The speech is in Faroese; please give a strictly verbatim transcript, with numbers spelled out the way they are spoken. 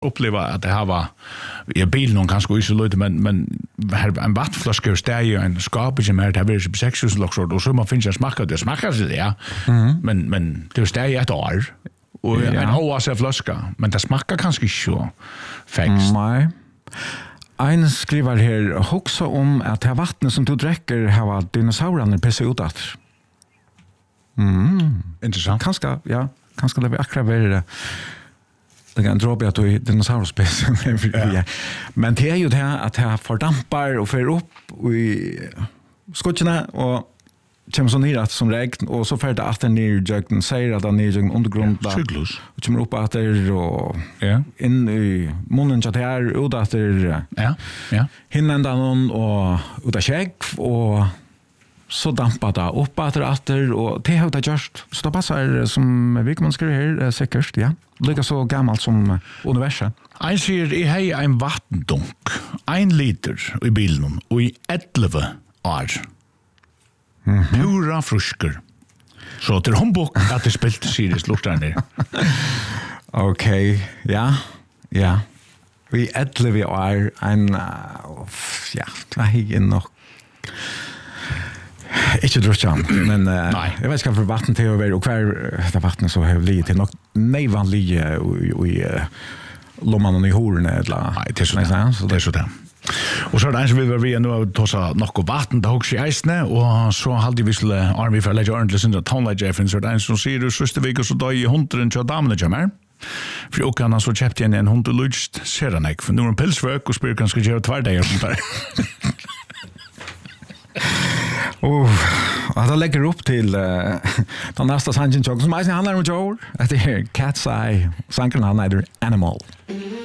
uppleva att det här var i bilen någon kanske inte så lite men men här en vattflaska står ju en skåp som är det blir ju sex tusen lockshort och så man finns det smakar det smakar så ja mm. men men det står ju ett år och en hård flaska men det smakar kanske inte så faktiskt nej en skriver här också om att det vattnet som du dricker har dinosaurierna pissat ut att mm intressant kanske ja kanske det blir akkurat det det kan dra på att du dinosaurspec ja. Men det är ju det här att det fördampar och för upp i skotcherna och kommer så ner att som regn och så för det att den ner jagten säger att den är jagten undergrund ja, och kommer upp att det och ja. in i munnen så där ut att det ja ja hinnändan och ut av skägg och så dampar det upp att det och det har det just så det passar som vi kan skriva här säkert ja lika så gammalt som universum. En sier i hei en vattendunk, en liter i bilen og i elva år. Mm-hmm. Pura frusker. Så til håndbok at det spilte Sirius lorterne. Okej, ja, ja. I elva år en, uh, ja, det er nok ikke drøtjan, men uh, jeg vet ikke hva for vatten til å være, og hver det vattnet så har blitt til nok neivanlige i lomman i horene, eller? Nei, det er så det. Det er så det. Og så er det en som vil være vi nå har tåsa nokko vatten til hos i eisene, og så halde vi skulle arme for å legge ordentlig sin tonleggefen, så er det en som sier du søste vik, og så da i hundren til damene kommer. For jo kan han så kjøpte igjen en hund og lydst, ser han ikke, for nå er en pilsvøk, og spør kanskje gjøre tverdeger sånt der. Oh, och det lägger upp till uh, den nästa sanjen som handlar om Joel. Det är Cat's Eye. Sanken han heter Animal.